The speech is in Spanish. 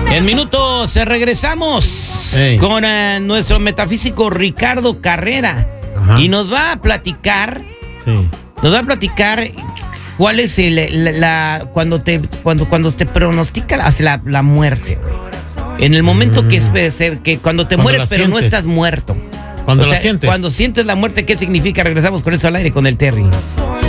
En minutos regresamos con nuestro metafísico Ricardo Carrera. Ajá. Y nos va a platicar. Nos va a platicar cuál es cuando te pronostica la muerte. En el momento que cuando te mueres, pero no estás muerto. Cuando la sientes. Cuando sientes la muerte, ¿qué significa? Regresamos con eso al aire con el Terry.